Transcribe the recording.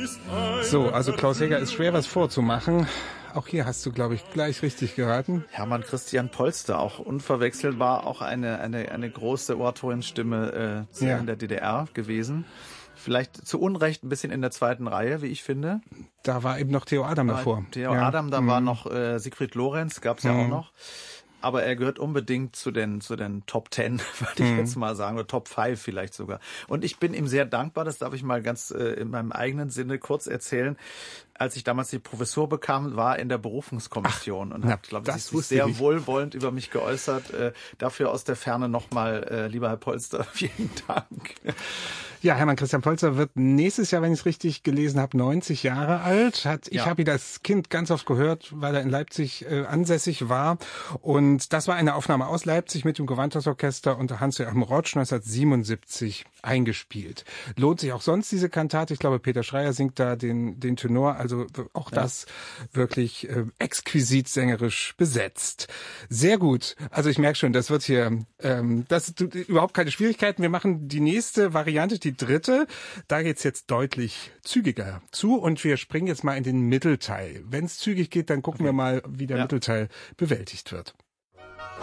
So, also Klaus Heger ist schwer was vorzumachen. Auch hier hast du, glaube ich, gleich richtig geraten. Hermann Christian Polster, auch unverwechselbar, auch eine große Oratorienstimme in der DDR gewesen. Vielleicht zu Unrecht ein bisschen in der zweiten Reihe, wie ich finde. Da war eben noch Theo Adam davor. Theo Adam, da war noch Siegfried Lorenz, gab's ja auch noch. Aber er gehört unbedingt zu den Top 10, würde ich jetzt mal sagen, oder Top 5 vielleicht sogar. Und ich bin ihm sehr dankbar, das darf ich mal ganz in meinem eigenen Sinne kurz erzählen. Als ich damals die Professur bekam, war in der Berufungskommission und hat, glaube ich, sich sehr wohlwollend über mich geäußert. Dafür aus der Ferne nochmal, lieber Herr Polster, vielen Dank. Ja, Hermann Christian Polster wird nächstes Jahr, wenn ich es richtig gelesen habe, 90 Jahre alt. Ich habe ihn als Kind ganz oft gehört, weil er in Leipzig ansässig war. Und das war eine Aufnahme aus Leipzig mit dem Gewandhausorchester unter Hans-Joachim Rotsch 1977 eingespielt. Lohnt sich auch sonst diese Kantate. Ich glaube, Peter Schreier singt da den Tenor. Also auch das wirklich exquisit sängerisch besetzt. Sehr gut. Also ich merke schon, das wird hier, das ist überhaupt keine Schwierigkeiten. Wir machen die nächste Variante, die dritte. Da geht's jetzt deutlich zügiger zu und wir springen jetzt mal in den Mittelteil. Wenn es zügig geht, dann gucken wir mal, wie der Mittelteil bewältigt wird.